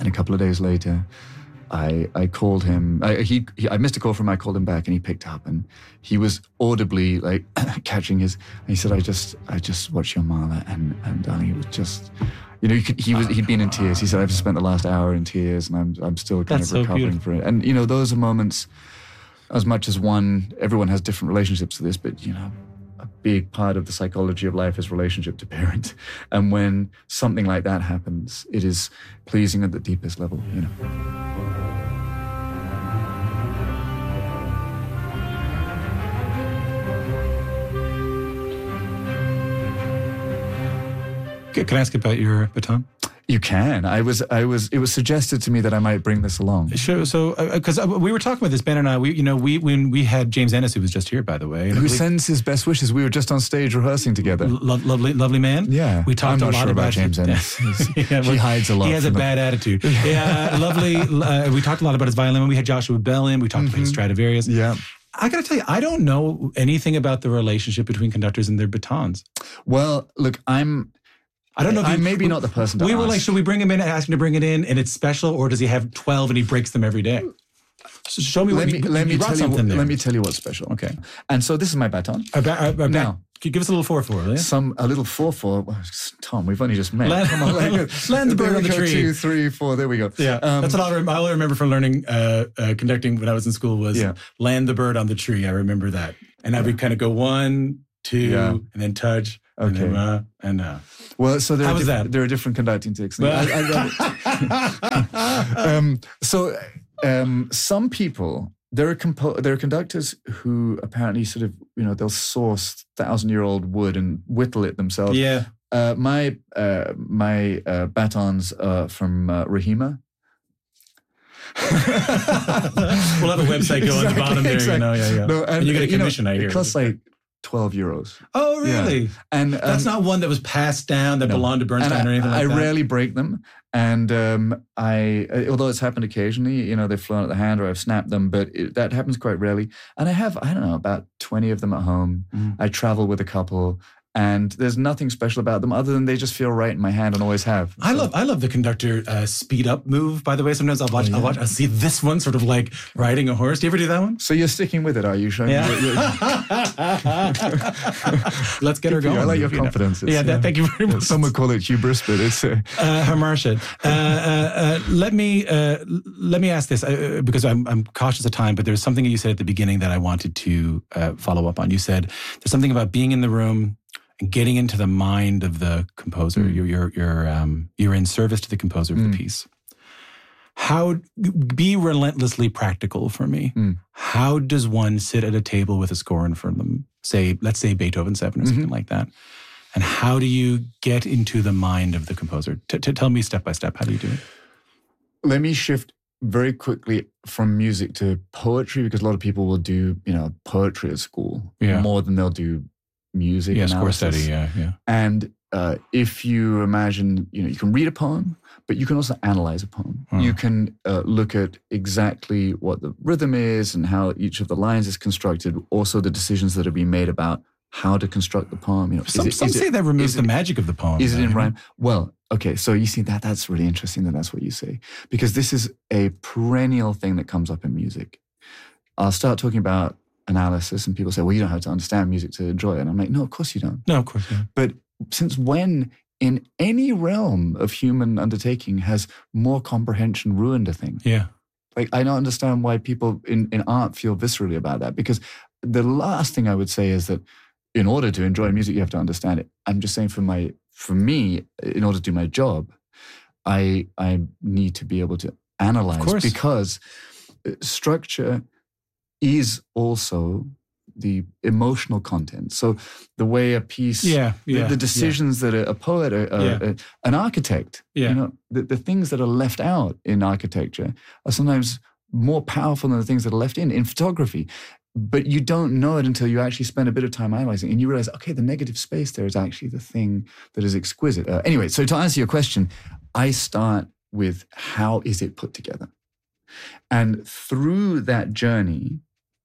And a couple of days later, I called him. I missed a call from him. I called him back, and he picked up, and he was audibly like catching his. And he said, "I just watched your Mahler, and darling, it was just, you know, he'd been in tears. He said, I've spent the last hour in tears, and I'm still kind of recovering from it. And you know, those are moments. As much as everyone has different relationships to this, but you know, a big part of the psychology of life is relationship to parent. And when something like that happens, it is pleasing at the deepest level, you know. Can I ask about your baton? You can. It was suggested to me that I might bring this along. Sure. So, because we were talking about this, Ben and I, when we had James Ennis, who was just here, by the way. Who sends his best wishes. We were just on stage rehearsing together. Lovely man. Yeah. We talked I'm not a lot sure about James Ennis. He hides a lot. He has a bad attitude. Yeah, lovely. We talked a lot about his violin. We had Joshua Bell in. We talked about his Stradivarius. Yeah. I got to tell you, I don't know anything about the relationship between conductors and their batons. Well, look, I don't know if I'm maybe not the person to We were ask. like, should we bring him in and ask him to bring it in and it's special, or does he have 12 and he breaks them every day? So show me what you brought something there. Let me tell you what's special. Okay. And so this is my baton. Now, give us a little 4/4, will you? A little 4/4. Well, Tom, we've only just met. Come on, land the bird on the tree. 2, 3, 4. There we go. Yeah, that's what I remember from learning conducting when I was in school was land the bird on the tree. I remember that. And I would kind of go 1, 2, and then touch. Okay. Well, so there are different conducting techniques. Some people, there are conductors who apparently sort of, you know, they'll source 1,000-year-old wood and whittle it themselves. Yeah. My batons are from Rahima. We'll have a website go on the bottom there, you know. Yeah. No, and you get a commission, I hear. It costs like €12. Oh, really? Yeah. And that's not one that was passed down that belonged to Bernstein or anything like that? I rarely break them. And although it's happened occasionally, you know, they've flown at the hand or I've snapped them, but that happens quite rarely. And I have, I don't know, about 20 of them at home. I travel with a couple. And there's nothing special about them other than they just feel right in my hand and always have. I love the conductor speed up move, by the way. Sometimes I'll see this one sort of like riding a horse. Do you ever do that one? So you're sticking with it, are you? Showing Let's get her going. I like your confidence. Thank you very much. Some would call it hubris, but it's... Hamartia. Let me ask this, because I'm cautious of time, but there's something you said at the beginning that I wanted to follow up on. You said there's something about being in the room and getting into the mind of the composer. You're in service to the composer of the piece. Be relentlessly practical for me. How does one sit at a table with a score in front of them? Let's say Beethoven 7 or something like that. And how do you get into the mind of the composer? Tell me step by step, how do you do it? Let me shift very quickly from music to poetry, because a lot of people will do, you know, poetry at school more than they'll do music score study, yeah. And if you imagine, you know, you can read a poem, but you can also analyze a poem. You can look at exactly what the rhythm is and how each of the lines is constructed, also the decisions that are being made about how to construct the poem. You know, some say that removes the magic of the poem. Is it in rhyme? Well, okay, so you see that's really interesting that's what you say, because this is a perennial thing that comes up in music. I'll start talking about analysis and people say, well, you don't have to understand music to enjoy it. And I'm like, no, of course you don't. No, of course you don't. But since when in any realm of human undertaking has more comprehension ruined a thing? Yeah. Like, I don't understand why people in art feel viscerally about that, because the last thing I would say is that in order to enjoy music, you have to understand it. I'm just saying for me, in order to do my job, I need to be able to analyze, because structure is also the emotional content. So the way a piece, the decisions that a poet, an architect, you know, the things that are left out in architecture are sometimes more powerful than the things that are left in photography. But you don't know it until you actually spend a bit of time analyzing and you realize, okay, the negative space there is actually the thing that is exquisite. Anyway, so to answer your question, I start with how is it put together? And through that journey,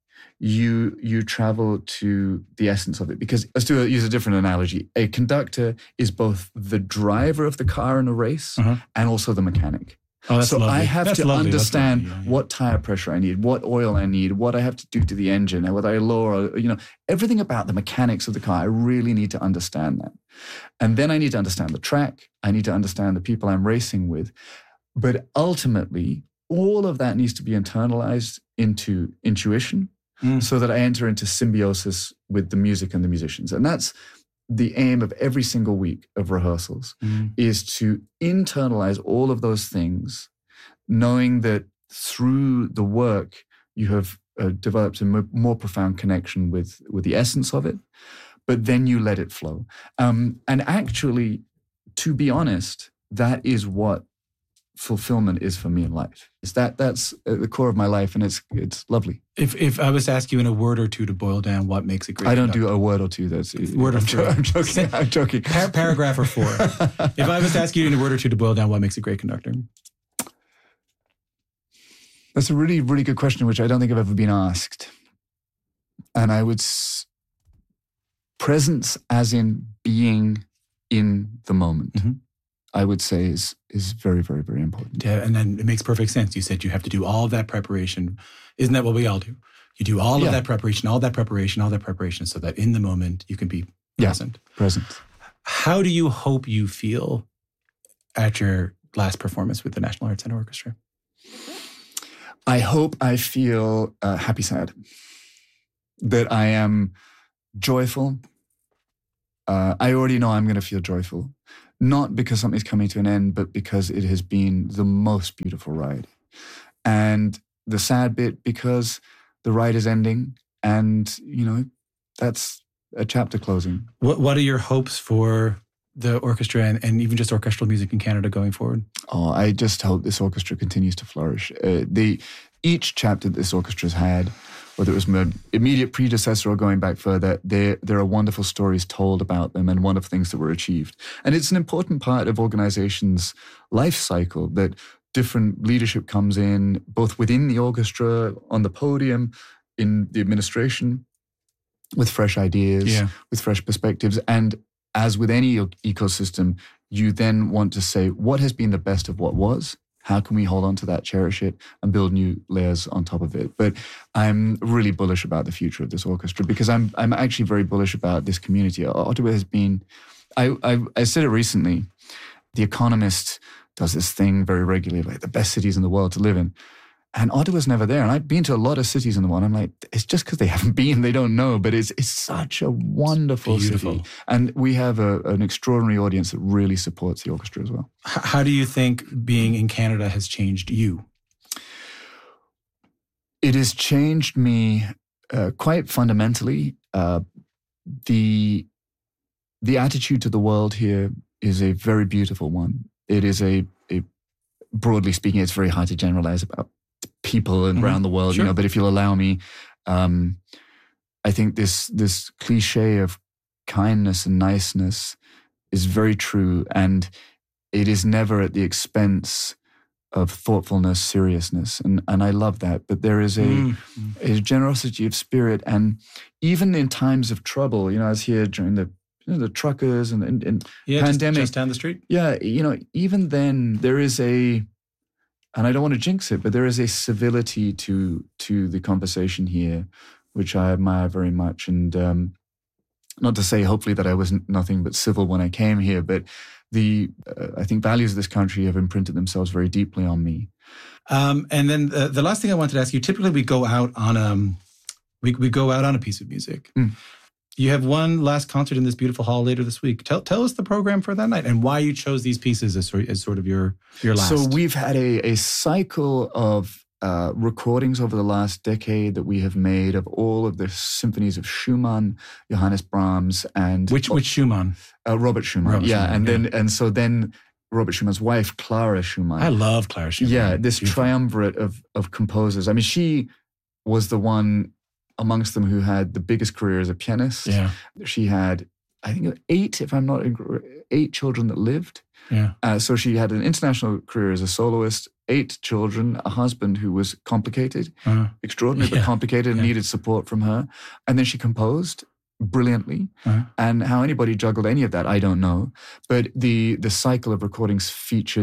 you travel to the essence of it. Because let's use a different analogy. A conductor is both the driver of the car in a race and also the mechanic. Oh, that's so lovely. I have That's to lovely. understand That's lovely. Yeah. what tire pressure I need, what oil I need, what I have to do to the engine, and whether I lower, everything about the mechanics of the car. I really need to understand that. And then I need to understand the track. I need to understand the people I'm racing with. But ultimately, all of that needs to be internalized into intuition so that I enter into symbiosis with the music and the musicians. And that's the aim of every single week of rehearsals, is to internalize all of those things, knowing that through the work you have developed a more profound connection with the essence of it, but then you let it flow. And actually, to be honest, that is what fulfillment is for me in life. That's at the core of my life, and it's lovely. If I was to ask you in a word or two to boil down what makes a great I don't conductor. do a word or two. That's Word or two. I'm joking. I'm joking. Paragraph or four. If I was to ask you in a word or two to boil down what makes a great conductor. That's a really, really good question, which I don't think I've ever been asked. And I would presence as in being in the moment. I would say is very, very, very important. Yeah, and then it makes perfect sense. You said you have to do all of that preparation. Isn't that what we all do? You do all of that preparation, all that preparation, so that in the moment you can be present. Present. How do you hope you feel at your last performance with the National Arts Centre Orchestra? I hope I feel happy, sad. That I am joyful. I already know I'm going to feel joyful. Not because something's coming to an end, but because it has been the most beautiful ride. And the sad bit, because the ride is ending and, that's a chapter closing. What are your hopes for the orchestra and even just orchestral music in Canada going forward? Oh, I just hope this orchestra continues to flourish. Each chapter this orchestra's had, whether it was my immediate predecessor or going back further, there are wonderful stories told about them and wonderful things that were achieved. And it's an important part of organizations' life cycle that different leadership comes in, both within the orchestra, on the podium, in the administration, with fresh ideas, with fresh perspectives. And as with any ecosystem, you then want to say, what has been the best of what was? How can we hold on to that, cherish it, and build new layers on top of it? But I'm really bullish about the future of this orchestra because I'm actually very bullish about this community. Ottawa has been, I said it recently, The Economist does this thing very regularly, like the best cities in the world to live in. And Ottawa's never there. And I've been to a lot of cities in the world. I'm like, it's just because they haven't been, they don't know. But it's such a wonderful city. And we have an extraordinary audience that really supports the orchestra as well. How do you think being in Canada has changed you? It has changed me quite fundamentally. The attitude to the world here is a very beautiful one. It is broadly speaking, it's very hard to generalize about people around the world, but if you'll allow me, I think this cliche of kindness and niceness is very true, and it is never at the expense of thoughtfulness, seriousness, and I love that. But there is a generosity of spirit, and even in times of trouble, I was here during the truckers and pandemic, just down the street. Yeah, even then there is and I don't want to jinx it, but there is a civility to the conversation here, which I admire very much. And not to say, hopefully, that I was nothing but civil when I came here, but I think values of this country have imprinted themselves very deeply on me. And then the last thing I wanted to ask you: typically, we go out on we go out on a piece of music. You have one last concert in this beautiful hall later this week. Tell us the program for that night and why you chose these pieces as sort of your last. So we've had a cycle of recordings over the last decade that we have made of all of the symphonies of Schumann, Johannes Brahms, and which Schumann? Robert Schumann. So then Robert Schumann's wife, Clara Schumann. I love Clara Schumann. Yeah, this triumvirate of composers. I mean, she was the one amongst them who had the biggest career as a pianist. Yeah. She had, I think, 8 children that lived. Yeah. So she had an international career as a soloist, 8 children, a husband who was complicated, extraordinary, but complicated and needed support from her. And then she composed brilliantly. And how anybody juggled any of that, I don't know. But the cycle of recordings featured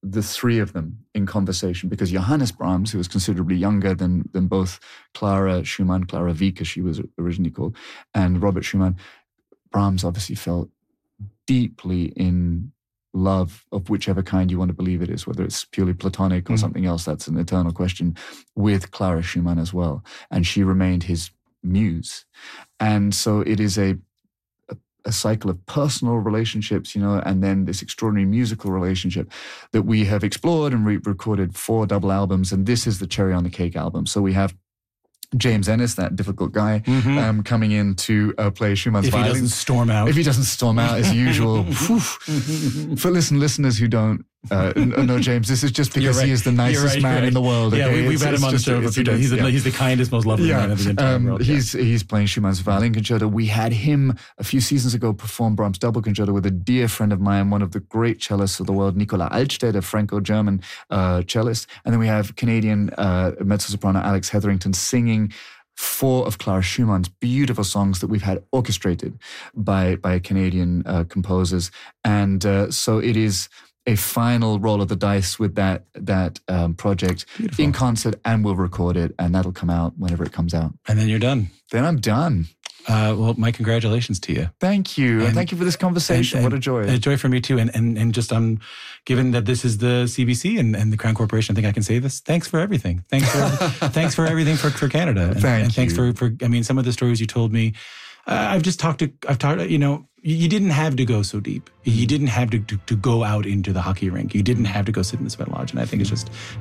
the three of them in conversation, because Johannes Brahms, who was considerably younger than both Clara Schumann, Clara Wieck, as she was originally called, and Robert Schumann, Brahms obviously felt deeply in love of whichever kind you want to believe it is, whether it's purely platonic or something else, that's an eternal question, with Clara Schumann as well. And she remained his muse. And so it is a cycle of personal relationships, and then this extraordinary musical relationship that we have explored and recorded 4 double albums. And this is the cherry on the cake album. So we have James Ennis, that difficult guy, coming in to play Schumann's violin. If he doesn't storm out as usual. For listeners who don't know James, this is just because he is the nicest man in the world. Yeah, okay? we've had him on the show. He's the kindest, most lovely man in the entire world. He's playing Schumann's violin concerto. We had him a few seasons ago perform Brahms' double concerto with a dear friend of mine, one of the great cellists of the world, Nicola Altstedt, a Franco-German cellist. And then we have Canadian mezzo-soprano Alex Hetherington singing 4 of Clara Schumann's beautiful songs that we've had orchestrated by Canadian composers. And so it is a final roll of the dice with that project. Beautiful. In concert, and we'll record it, and that'll come out whenever it comes out. And then you're done. Then I'm done. Well, my congratulations to you. Thank you. And thank you for this conversation. What a joy. A joy for me too. And just given that this is the CBC and the Crown Corporation, I think I can say this. Thanks for everything. Thanks for everything for Canada. And thanks for some of the stories you told me. I've talked, you didn't have to go so deep. You didn't have to go out into the hockey rink. You didn't have to go sit in the sweat lodge. And I think it's just